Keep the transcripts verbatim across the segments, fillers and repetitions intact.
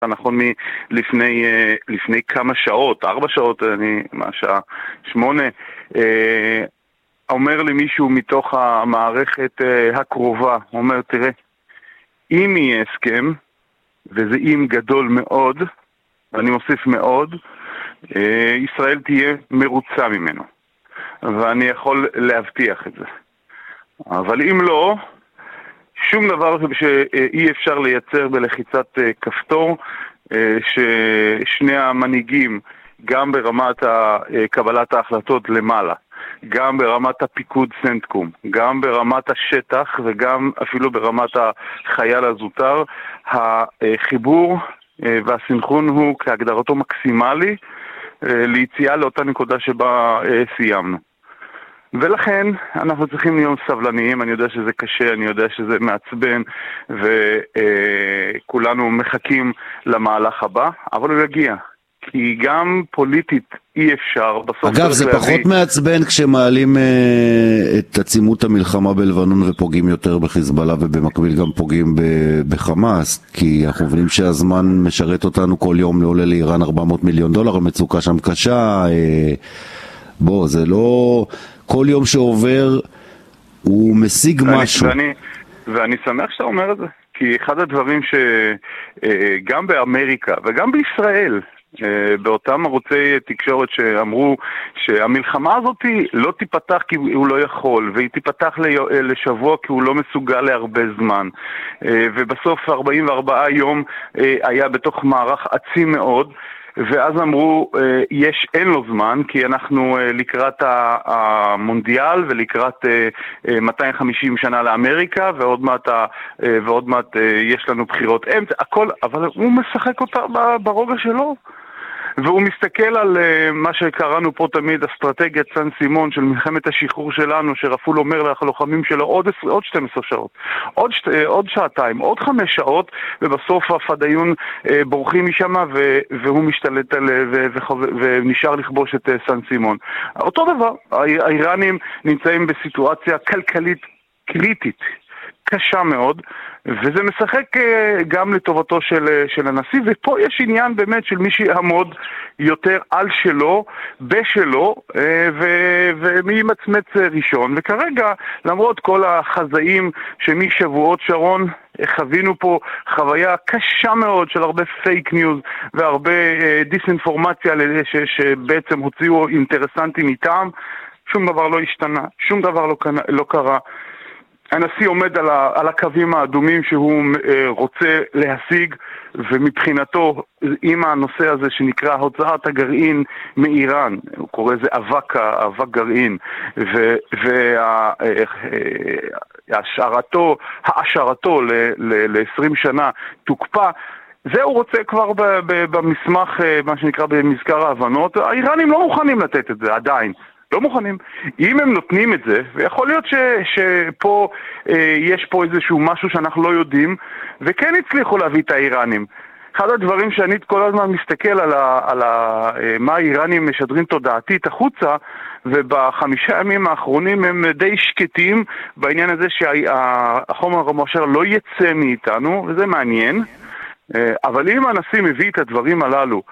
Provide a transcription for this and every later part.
נכון מלפני לפני כמה שעות, ארבע שעות, אני, מה שעה, שמונה, אומר לי מישהו מתוך המערכת הקרובה, אומר, תראה, אם יהיה הסכם, וזה אם גדול מאוד, ואני מוסיף מאוד, ישראל תהיה מרוצה ממנו. ואני יכול להבטיח את זה. אבל אם לא, שום דבר שאי אפשר לייצר בלחיצת כפתור, ששני המנהיגים, גם ברמת קבלת ההחלטות למעלה, גם ברמת הפיקוד סנטקום, גם ברמת השטח וגם אפילו ברמת החייל הזוטר, החיבור והסנכרון הוא כהגדרתו מקסימלי ליציאה לאותה נקודה שבה סיימנו. ולכן אנחנו צריכים להיות סבלניים, אני יודע שזה קשה, אני יודע שזה מעצבן וכולנו מחכים למהלך הבא, אבל הוא יגיע. כי גם פוליטית אי אפשר בסוף... אגב, זה פחות להביא... מעצבן כשמעלים אה, את עצימות המלחמה בלבנון ופוגעים יותר בחיזבאללה ובמקביל גם פוגעים ב- בחמאס, כי אנחנו מבינים שהזמן משרת אותנו כל יום, לעולה לאיראן ארבע מאות מיליון דולר, המצוקה שם קשה, אה, בוא, זה לא... כל יום שעובר הוא משיג ואני, משהו. ואני, ואני שמח שאתה אומר את זה, כי אחד הדברים שגם באמריקה וגם בישראל, באותם ערוצי תקשורת שאמרו שהמלחמה הזאת לא תיפתח כי הוא לא יכול, והיא תיפתח לשבוע כי הוא לא מסוגל להרבה זמן, ובסוף ארבעים וארבעה יום היה בתוך מערך עצים מאוד, ואז אמרו, יש, אין לו זמן, כי אנחנו לקראת המונדיאל ולקראת מאתיים וחמישים שנה לאמריקה, ועוד מעט, ועוד מעט יש לנו בחירות אמצע, הכל, אבל הוא משחק אותה ברוגע שלו. והוא מסתכל על uh, מה שקראנו פה תמיד, אסטרטגיית סן סימון של מלחמת השחרור שלנו, שרפול אומר ללוחמים שלו עוד, עוד שתים עשרה שעות, עוד, שת, עוד שעתיים, עוד חמש שעות, ובסוף הפדאיון uh, בורחים משם ו, והוא משתלט על, ו, ו, ו, ונשאר לכבוש את uh, סן סימון. אותו דבר, האיראנים נמצאים בסיטואציה כלכלית קריטית, קשה מאוד, וזה משחק גם לטובתו של, של הנשיא, ופה יש עניין באמת של מי שיעמוד יותר על שלו, בשלו, ו, ומי מצמץ ראשון. וכרגע, למרות כל החזאים שמשבועות שרון, חווינו פה חוויה קשה מאוד של הרבה פייק ניוז והרבה דיסאינפורמציה שבעצם הוציאו אינטרסנטים איתם, שום דבר לא השתנה, שום דבר לא, לא קרה. הנשיא עומד על, ה, על הקווים האדומים שהוא אה, רוצה להשיג, ומבחינתו, עם הנושא הזה שנקרא הוצאת הגרעין מאיראן, הוא קורא לזה אבק, אבק גרעין, והשארתו, האשרתו ל-עשרים שנה תוקפה, זה הוא רוצה כבר ב, ב, במסמך, מה שנקרא במזכר ההבנות, האיראנים לא מוכנים לתת את זה עדיין. לא מוכנים. אם הם נותנים את זה, ויכול להיות ש, שפה אה, יש פה איזשהו משהו שאנחנו לא יודעים, וכן הצליחו להביא את האיראנים. אחד הדברים שאני כל הזמן מסתכל על, ה, על ה, אה, מה האיראנים משדרים תודעתית החוצה, ובחמישה ימים האחרונים הם די שקטים בעניין הזה שהחומר המואשר לא יצא מאיתנו, וזה מעניין. אה, אבל אם הנשיא מביא את הדברים הללו,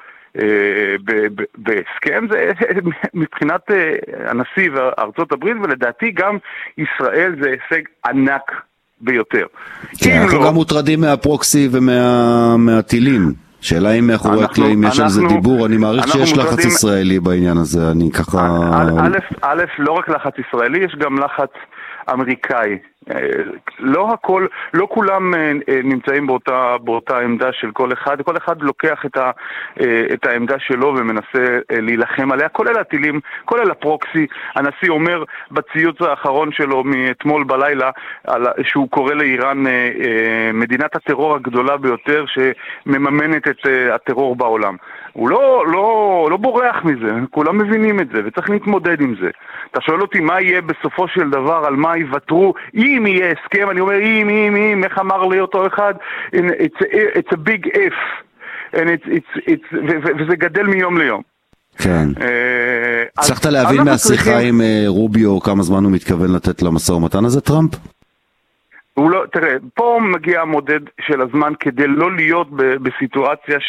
בהסכם, זה מבחינת הנשיא וארצות הברית, ולדעתי גם ישראל זה הישג ענק ביותר. אנחנו גם מוטרדים מהפרוקסי ומהטילים. שאלה אם מאחורי הקלעים יש על זה דיבור, אני מעריך שיש לחץ ישראלי בעניין הזה, אני ככה... א', לא רק לחץ ישראלי, יש גם לחץ אמריקאי. לא הכל, לא כולם נמצאים באותה, באותה עמדה של כל אחד, כל אחד לוקח את, ה, את העמדה שלו ומנסה להילחם עליה, כולל הטילים, כולל הפרוקסי. הנשיא אומר בציוץ האחרון שלו מאתמול בלילה, שהוא קורא לאיראן מדינת הטרור הגדולה ביותר שמממנת את הטרור בעולם. הוא לא, לא, לא בורח מזה, כולם מבינים את זה וצריך להתמודד עם זה. אתה שואל אותי מה יהיה בסופו של דבר, על מה יוותרו, אם יהיה הסכם, אני אומר אם, אם, אם, איך אמר לי אותו אחד, it's a, it's a big if, and it's, it's, it's, וזה גדל מיום ליום. כן. הצלחת להבין מהשיחה עם רוביו כמה זמן הוא מתכוון לתת למשא ומתן הזה, טראמפ? הוא לא, תראה, פה מגיע המודד של הזמן כדי לא להיות בסיטואציה